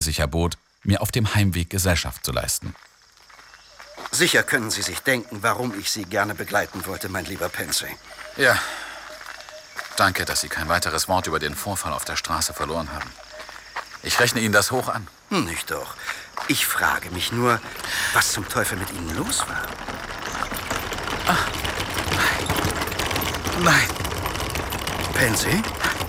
sich erbot, mir auf dem Heimweg Gesellschaft zu leisten. Sicher können Sie sich denken, warum ich Sie gerne begleiten wollte, mein lieber Pensey. Ja, danke, dass Sie kein weiteres Wort über den Vorfall auf der Straße verloren haben. Ich rechne Ihnen das hoch an. Nicht doch. Ich frage mich nur, was zum Teufel mit Ihnen los war. Ach, nein. Pensey?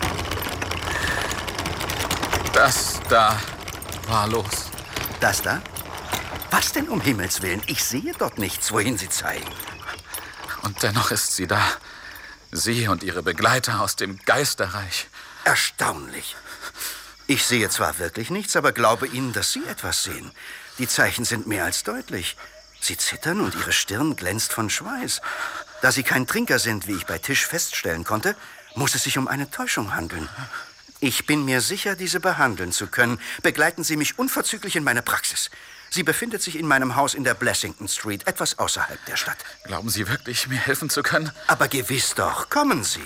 Das da war los. Das da? Was denn um Himmels Willen? Ich sehe dort nichts, wohin Sie zeigen. Und dennoch ist sie da. Sie und ihre Begleiter aus dem Geisterreich. Erstaunlich. Ich sehe zwar wirklich nichts, aber glaube Ihnen, dass Sie etwas sehen. Die Zeichen sind mehr als deutlich. Sie zittern und Ihre Stirn glänzt von Schweiß. Da Sie kein Trinker sind, wie ich bei Tisch feststellen konnte, muss es sich um eine Täuschung handeln. Ich bin mir sicher, diese behandeln zu können. Begleiten Sie mich unverzüglich in meine Praxis. Sie befindet sich in meinem Haus in der Blessington Street, etwas außerhalb der Stadt. Glauben Sie wirklich, mir helfen zu können? Aber gewiss doch. Kommen Sie.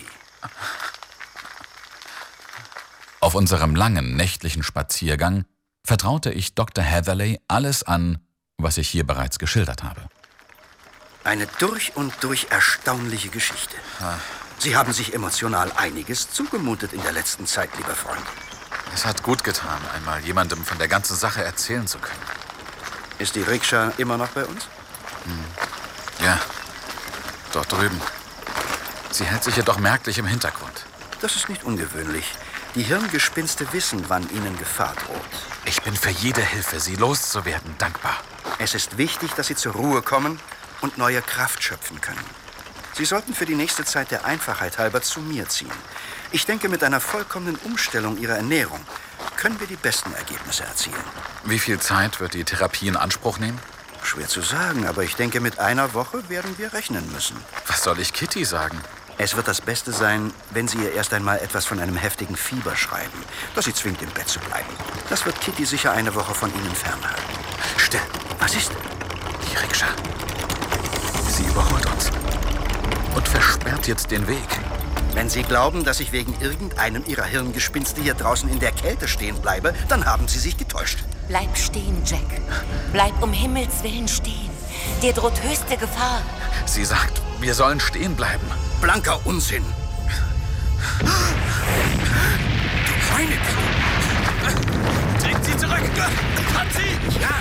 Auf unserem langen nächtlichen Spaziergang vertraute ich Dr. Heatherley alles an, was ich hier bereits geschildert habe. Eine durch und durch erstaunliche Geschichte. Sie haben sich emotional einiges zugemutet in der letzten Zeit, lieber Freund. Es hat gut getan, einmal jemandem von der ganzen Sache erzählen zu können. Ist die Rikscha immer noch bei uns? Ja, dort drüben. Sie hält sich jedoch merklich im Hintergrund. Das ist nicht ungewöhnlich. Die Hirngespinste wissen, wann ihnen Gefahr droht. Ich bin für jede Hilfe, Sie loszuwerden, dankbar. Es ist wichtig, dass Sie zur Ruhe kommen und neue Kraft schöpfen können. Sie sollten für die nächste Zeit der Einfachheit halber zu mir ziehen. Ich denke, mit einer vollkommenen Umstellung Ihrer Ernährung können wir die besten Ergebnisse erzielen. Wie viel Zeit wird die Therapie in Anspruch nehmen? Schwer zu sagen, aber ich denke, mit einer Woche werden wir rechnen müssen. Was soll ich Kitty sagen? Es wird das Beste sein, wenn Sie ihr erst einmal etwas von einem heftigen Fieber schreiben, das sie zwingt, im Bett zu bleiben. Das wird Kitty sicher eine Woche von Ihnen fernhalten. Still, was ist? Die Rikscha. Sie überholt uns und versperrt jetzt den Weg. Wenn Sie glauben, dass ich wegen irgendeinem Ihrer Hirngespinste hier draußen in der Kälte stehen bleibe, dann haben Sie sich getäuscht. Bleib stehen, Jack. Bleib um Himmels Willen stehen. Dir droht höchste Gefahr. Sie sagt, wir sollen stehen bleiben. Blanker Unsinn. Du meine Güte. Trägt sie zurück. Hat sie? Ja.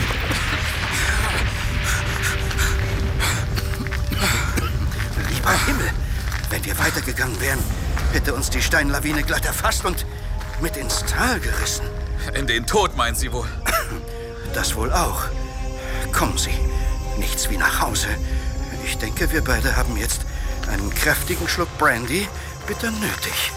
Lieber Himmel, wenn wir weitergegangen wären, hätte uns die Steinlawine glatt erfasst und mit ins Tal gerissen. In den Tod, meint sie wohl? Das wohl auch. Kommen Sie, nichts wie nach Hause. Ich denke, wir beide haben jetzt einen kräftigen Schluck Brandy bitter nötig.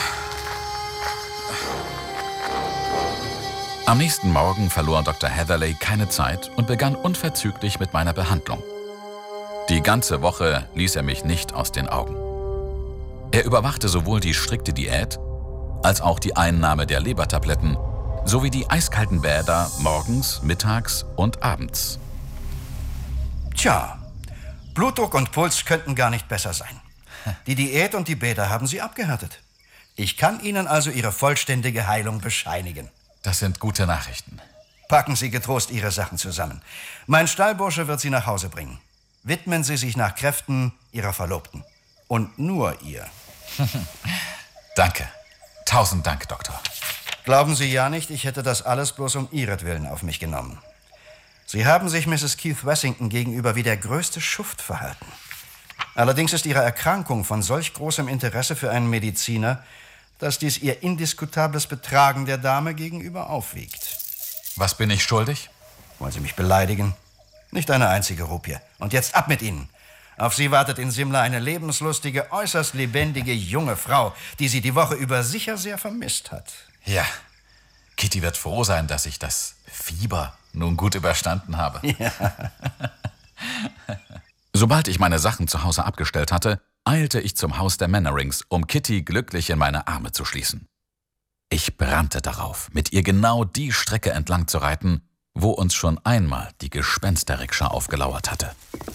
Am nächsten Morgen verlor Dr. Heatherley keine Zeit und begann unverzüglich mit meiner Behandlung. Die ganze Woche ließ er mich nicht aus den Augen. Er überwachte sowohl die strikte Diät als auch die Einnahme der Lebertabletten sowie die eiskalten Bäder morgens, mittags und abends. Tja, Blutdruck und Puls könnten gar nicht besser sein. Die Diät und die Bäder haben Sie abgehärtet. Ich kann Ihnen also Ihre vollständige Heilung bescheinigen. Das sind gute Nachrichten. Packen Sie getrost Ihre Sachen zusammen. Mein Stallbursche wird Sie nach Hause bringen. Widmen Sie sich nach Kräften Ihrer Verlobten. Und nur ihr. Danke. 1000 Dank, Doktor. Glauben Sie ja nicht, ich hätte das alles bloß um Ihretwillen auf mich genommen. Sie haben sich Mrs. Keith Wessington gegenüber wie der größte Schuft verhalten. Allerdings ist Ihre Erkrankung von solch großem Interesse für einen Mediziner, dass dies Ihr indiskutables Betragen der Dame gegenüber aufwiegt. Was bin ich schuldig? Wollen Sie mich beleidigen? Nicht eine einzige Rupie. Und jetzt ab mit Ihnen. Auf Sie wartet in Simla eine lebenslustige, äußerst lebendige junge Frau, die Sie die Woche über sicher sehr vermisst hat. Ja, Kitty wird froh sein, dass ich das Fieber nun gut überstanden habe. Ja. Sobald ich meine Sachen zu Hause abgestellt hatte, eilte ich zum Haus der Mannerings, um Kitty glücklich in meine Arme zu schließen. Ich brannte darauf, mit ihr genau die Strecke entlang zu reiten, wo uns schon einmal die Gespensterrikscha aufgelauert hatte.